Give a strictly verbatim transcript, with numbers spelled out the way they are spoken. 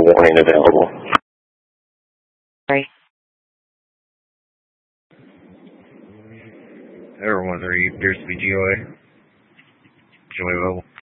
warning available. Sorry. Everyone three appears to be G O A. G O A level.